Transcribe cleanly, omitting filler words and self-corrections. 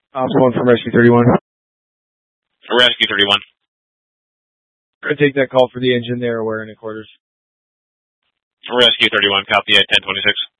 Ops 1 from Rescue 31. Rescue 31. Gonna take that call for the engine there, wearing in quarters. Rescue 31, copy at 1026.